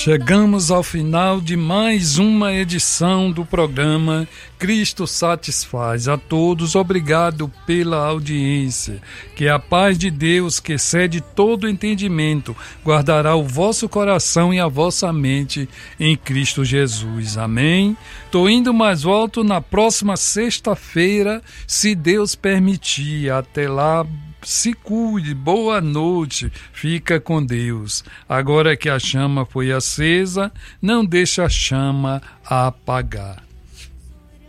Chegamos ao final de mais uma edição do programa Cristo Satisfaz. A todos, obrigado pela audiência. Que a paz de Deus, que excede todo entendimento, guardará o vosso coração e a vossa mente em Cristo Jesus. Amém? Tô indo, mas volto na próxima sexta-feira, se Deus permitir. Até lá, se cuide, boa noite, fica com Deus. Agora que a chama foi acesa, não deixe a chama apagar.